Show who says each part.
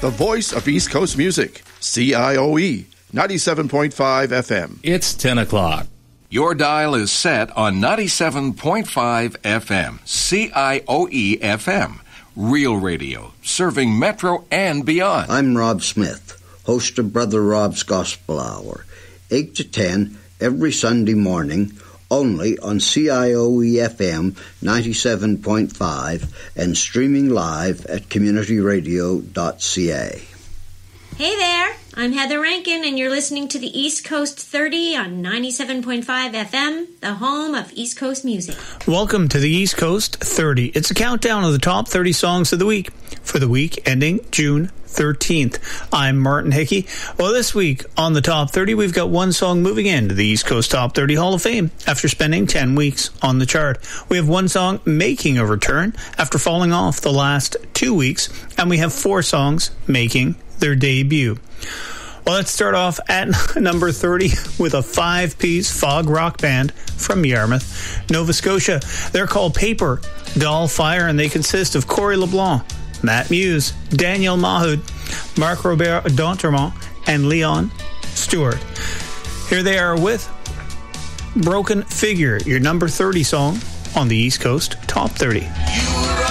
Speaker 1: the voice of East Coast music. CIOE 97.5 FM.
Speaker 2: It's 10 o'clock.
Speaker 3: Your dial is set on 97.5 FM, CIOE FM. Real radio, serving Metro and beyond.
Speaker 4: I'm Rob Smith, host of Brother Rob's Gospel Hour, 8 to 10 every Sunday morning, only on CIOE FM 97.5 and streaming live at communityradio.ca.
Speaker 5: Hey there, I'm Heather Rankin, and you're listening to the East Coast 30 on 97.5 FM, the home of East Coast music.
Speaker 6: Welcome to the East Coast 30. It's a countdown of the top 30 songs of the week for the week ending June 13th. I'm Martin Hickey. Well, this week on the top 30, we've got one song moving into the East Coast Top 30 Hall of Fame after spending 10 weeks on the chart. We have one song making a return after falling off the last 2 weeks, and we have 4 songs making their debut. Well, let's start off at number 30 with a 5-piece fog rock band from Yarmouth, Nova Scotia. They're called Paper Doll Fire, and they consist of Corey LeBlanc, Matt Muse, Daniel Mahoud, Marc Robert d'Entermont, and Leon Stewart. Here they are with Broken Figure, your number 30 song on the East Coast Top 30.